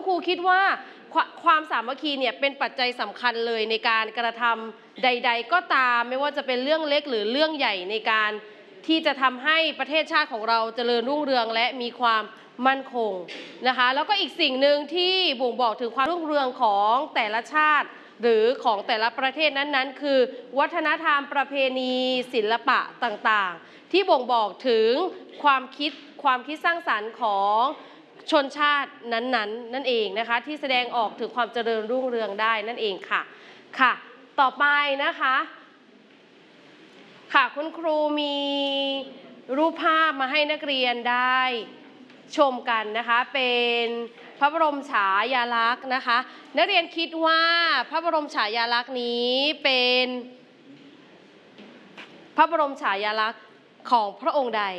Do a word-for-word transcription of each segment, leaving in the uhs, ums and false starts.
ครูคิดว่าความสามัคคีเนี่ยเป็นปัจจัยสำคัญเลยในการกระทำใดๆก็ตามไม่ว่าจะเป็นเรื่องเล็กหรือเรื่องใหญ่ในการที่จะทำให้ประเทศชาติของเราเจริญรุ่งเรืองและมีความมั่นคงนะคะแล้วก็อีกสิ่งหนึ่งที่บ่งบอกถึงความรุ่งเรืองของแต่ละชาติหรือของแต่ละประเทศนั้นๆคือวัฒนธรรมประเพณีศิลปะต่างๆที่บ่งบอกถึงความคิดความคิดสร้างสรรค์ของชนชาตินั้นๆ น, นั่นเองนะคะที่แสดงออกถึงความเจริญรุ่งเรืองได้นั่นเองค่ะค่ะต่อไปนะคะค่ะคุณครูมีรูปภาพมาให้นักเรียนได้ชมกันนะคะเป็นพระบรมฉายาลักษณ์นะคะนักเรียนคิดว่าพระบรมฉายาลักษณ์นี้เป็นพระบรมฉายาลักษณ์ของพระองค์ใด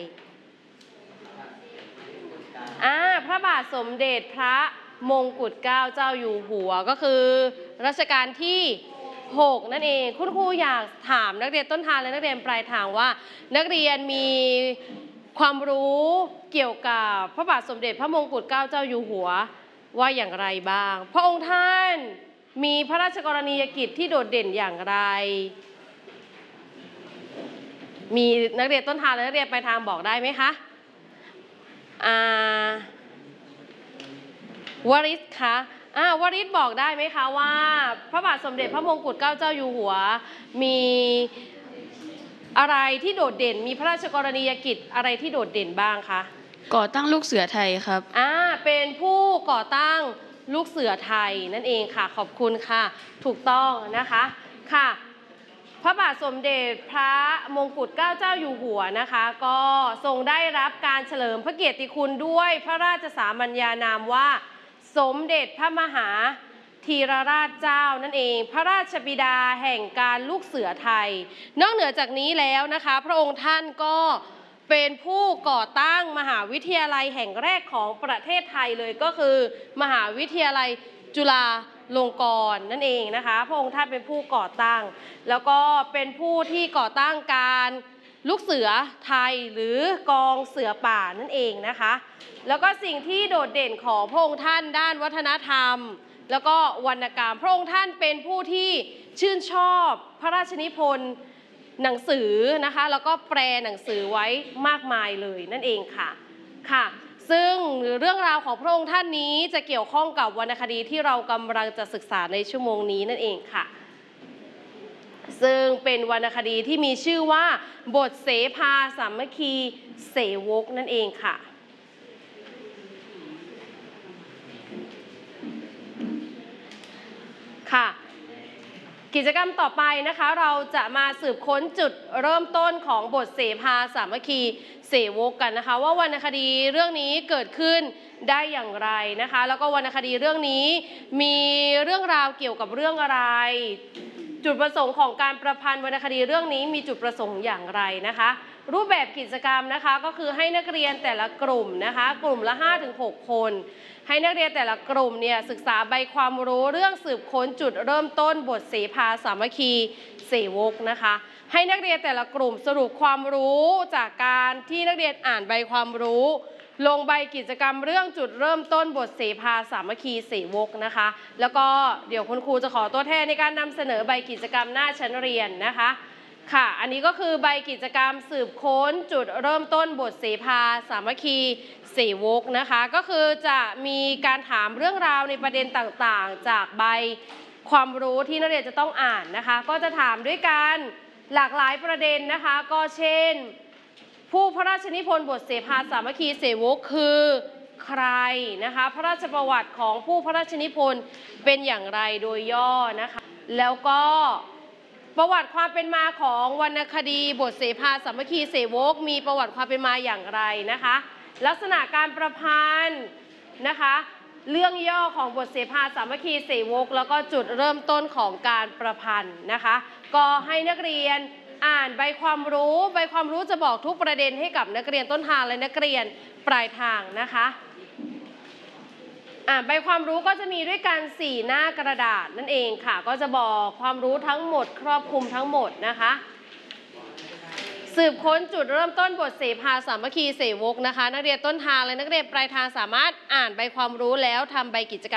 อ่าพระบาทสมเด็จพระมงกุฎเกล้าเจ้าอยู่หัวก็คือรัชกาลที่หกนั่นเองคุณครูอยากถามนักเรียนต้นทางและนักเรียนปลายทางว่านักเรียนมีความรู้เกี่ยวกับพระบาทสมเด็จพระมงกุฎเกล้าเจ้าอยู่หัวว่าอย่างไรบ้างพระองค์ท่านมีพระราชกรณียกิจที่โดดเด่นอย่างไรมีนักเรียนต้นทางและนักเรียนปลายทางบอกได้ไหมคะอ่าวริศคะอ่าวริศบอกได้ไหมคะว่าพระบาทสมเด็จพระมงกุฎเกล้าเจ้าอยู่หัวมีอะไรที่โดดเด่นมีพระราชกรณียกิจอะไรที่โดดเด่นบ้างคะก่อตั้งลูกเสือไทยครับอ่าเป็นผู้ก่อตั้งลูกเสือไทยนั่นเองค่ะขอบคุณค่ะถูกต้องนะคะค่ะพระบาทสมเด็จพระมงกุฎเกล้าเจ้าอยู่หัวนะคะก็ทรงได้รับการเฉลิมพระเกียรติคุณด้วยพระราชสามัญญานามว่าสมเด็จพระมหาธีรราชเจ้านั่นเองพระราชบิดาแห่งการลูกเสือไทยนอกเหนือจากนี้แล้วนะคะพระองค์ท่านก็เป็นผู้ก่อตั้งมหาวิทยาลัยแห่งแรกของประเทศไทยเลยก็คือมหาวิทยาลัยจุฬาลงกรณ์นั่นเองนะคะพระองค์ท่านเป็นผู้ก่อตั้งแล้วก็เป็นผู้ที่ก่อตั้งการลูกเสือไทยหรือกองเสือป่านั่นเองนะคะแล้วก็สิ่งที่โดดเด่นของพระองค์ท่านด้านวัฒนธรรมแล้วก็วรรณกรรมพระองค์ท่านเป็นผู้ที่ชื่นชอบพระราชนิพนธ์หนังสือนะคะแล้วก็แปลหนังสือไว้มากมายเลยนั่นเองค่ะค่ะซึ่งเรื่องราวของพระองค์ท่านนี้จะเกี่ยวข้องกับวรรณคดีที่เรากำลังจะศึกษาในชั่วโมงนี้นั่นเองค่ะซึ่งเป็นวรรณคดีที่มีชื่อว่าบทเสภาสามัคคีเสวกนั่นเองค่ะค่ะกิจกรรมต่อไปนะคะเราจะมาสืบค้นจุดเริ่มต้นของบทเสภาสามัคคีเสวกกันนะคะว่าวรรณคดีเรื่องนี้เกิดขึ้นได้อย่างไรนะคะแล้วก็วรรณคดีเรื่องนี้มีเรื่องราวเกี่ยวกับเรื่องอะไรจุดประสงค์ของการประพันธ์วรรณคดีเรื่องนี้มีจุดประสงค์อย่างไรนะคะรูปแบบกิจกรรมนะคะก็คือให้นักเรียนแต่ละกลุ่มนะคะกลุ่มละ ห้าถึงหก คนให้นักเรียนแต่ละกลุ่มเนี่ยศึกษาใบความรู้เรื่องสืบค้นจุดเริ่มต้นบทเสภาสามัคคีเสวกนะคะให้นักเรียนแต่ละกลุ่มสรุปความรู้จากการที่นักเรียนอ่านใบความรู้ลงใบกิจกรรมเรื่องจุดเริ่มต้นบทเสภาสามัคคีเสวกนะคะแล้วก็เดี๋ยวคุณครูจะขอตัวแทนในการนำเสนอใบกิจกรรมหน้าชั้นเรียนนะคะค่ะอันนี้ก็คือใบกิจกรรมสืบค้นจุดเริ่มต้นบทเสภาสามัคคีเสวกนะคะก็คือจะมีการถามเรื่องราวในประเด็นต่างๆจากใบความรู้ที่นักเรียนจะต้องอ่านนะคะก็จะถามด้วยกันหลากหลายประเด็นนะคะก็เช่นผู้พระราชนิพนธ์บทเสภาสามัคคีเสวกคือใครนะคะพระราชประวัติของผู้พระราชนิพนธ์เป็นอย่างไรโดยย่อนะคะแล้วก็ประวัติความเป็นมาของวรรณคดีบทเสภาสามัคคีเสวกมีประวัติความเป็นมาอย่างไรนะคะลักษณะการประพันธ์นะคะเรื่องย่อของบทเสภาสามัคคีเสวกแล้วก็จุดเริ่มต้นของการประพันธ์นะคะก็ให้นักเรียนอ่านใบความรู้ใบความรู้จะบอกทุกประเด็นให้กับนักเรียนต้นทางและนักเรียนปลายทางนะคะอ่านใบความรู้ก็จะมีด้วยกันสี่หน้ากระดาษนั่นเองค่ะก็จะบอกความรู้ทั้งหมดครอบคลุมทั้งหมดนะคะสืบค้นจุดเริ่มต้นบทเสภาสามัคคีเสวกนะคะนักเรียนต้นทางและนักเรียนปลายทางสามารถอ่านใบความรู้แล้วทำใบกิจกรรม